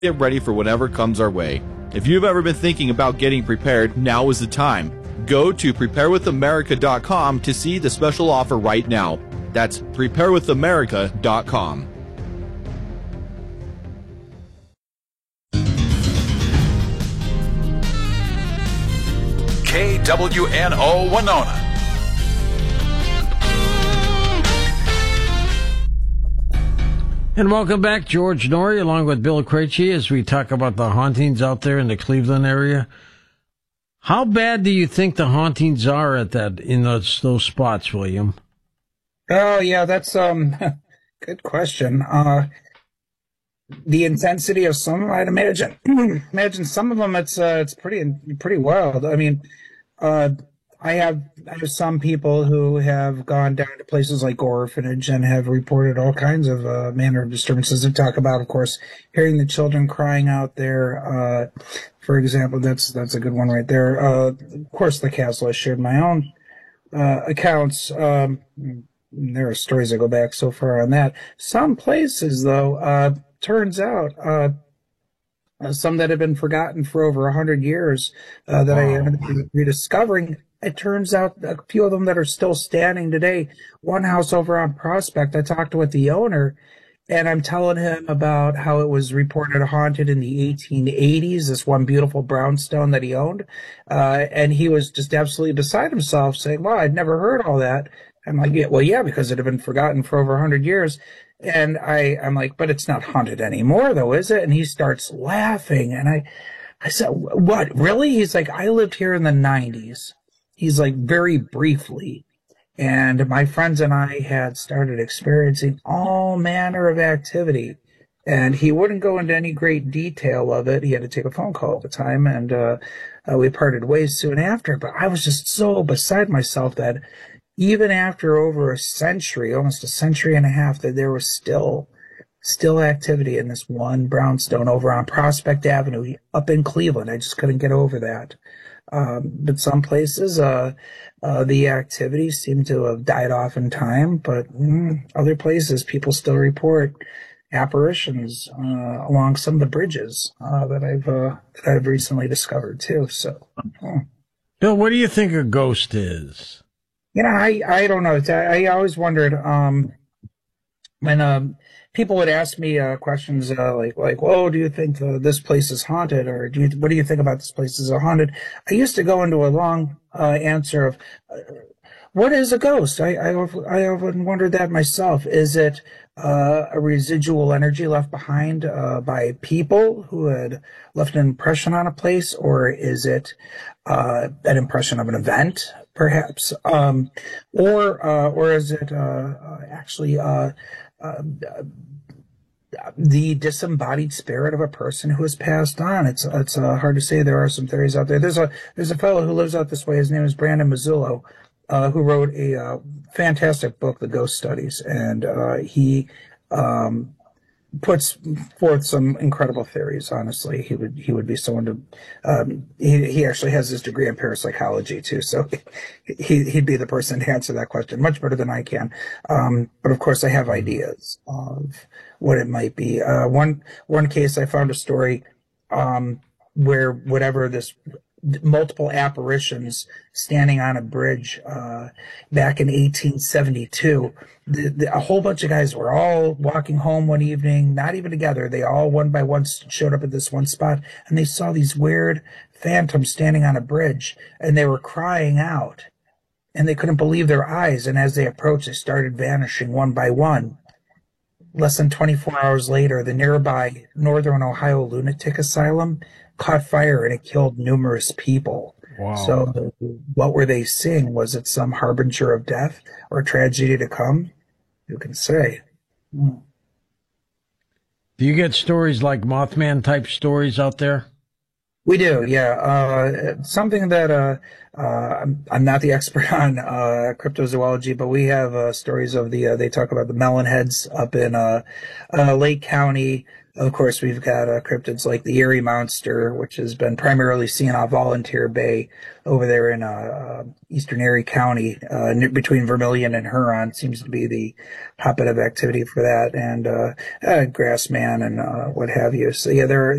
get ready for whatever comes our way. If you've ever been thinking about getting prepared, now is the time. Go to preparewithamerica.com to see the special offer right now. That's preparewithamerica.com. KWNO Winona. And welcome back, George Noory, along with Bill Krejci, as we talk about the hauntings out there in the Cleveland area. How bad do you think the hauntings are in those spots, William? Oh, yeah, that's good question. The intensity of some, I'd imagine. Imagine some of them. It's pretty wild. I mean, I have some people who have gone down to places like orphanage and have reported all kinds of manner of disturbances. They talk about, of course, hearing the children crying out there. For example, that's a good one right there. Of course, the castle. I shared my own accounts. There are stories that go back so far on that. Some places, though, turns out some that have been forgotten for over 100 years that I ended up rediscovering. It turns out a few of them that are still standing today. One house over on Prospect, I talked with the owner, and I'm telling him about how it was reported haunted in the 1880s, this one beautiful brownstone that he owned. And he was just absolutely beside himself, saying, wow, I'd never heard all that. I'm like, yeah, well, yeah, because it had been forgotten for over 100 years. And I'm like, but it's not haunted anymore, though, is it? And he starts laughing. And I said, what, really? He's like, I lived here in the 90s. He's like, very briefly. And my friends and I had started experiencing all manner of activity. And he wouldn't go into any great detail of it. He had to take a phone call at the time. And we parted ways soon after. But I was just so beside myself that even after over a century, almost a century and a half, that there was still activity in this one brownstone over on Prospect Avenue up in Cleveland. I just couldn't get over that. But some places, the activities seem to have died off in time, but other places, people still report apparitions along some of the bridges that I've recently discovered too. So, Bill, what do you think a ghost is? You know, I don't know. I always wondered when people would ask me questions like, "Whoa, do you think this place is haunted?" Or what do you think about this place is haunted? I used to go into a long answer of, what is a ghost? I often wondered that myself. Is it a residual energy left behind by people who had left an impression on a place, or is it an impression of an event, perhaps, or is it actually the disembodied spirit of a person who has passed on? It's hard to say. There are some theories out there. There's a fellow who lives out this way. His name is Brandon Mazzullo, who wrote a fantastic book, The Ghost Studies, and he puts forth some incredible theories. Honestly, he would be someone to. He actually has his degree in parapsychology too, so he'd be the person to answer that question much better than I can. But of course, I have ideas of what it might be. One case, I found a story where whatever this multiple apparitions standing on a bridge back in 1872. A whole bunch of guys were all walking home one evening, not even together. They all one by one showed up at this one spot, and they saw these weird phantoms standing on a bridge, and they were crying out, and they couldn't believe their eyes. And as they approached, they started vanishing one by one. Less than 24 hours later, the nearby Northern Ohio Lunatic Asylum caught fire, and it killed numerous people. Wow. So what were they seeing? Was it some harbinger of death or tragedy to come? Who can say? Do you get stories like Mothman type stories out there? We do, yeah. Something that I'm not the expert on cryptozoology, but we have stories of they talk about the melon heads up in Lake County. Of course, we've got cryptids like the Erie Monster, which has been primarily seen off Volunteer Bay over there in eastern Erie County, between Vermilion and Huron. Seems to be the hotbed of activity for that, and Grassman and what have you. So yeah, there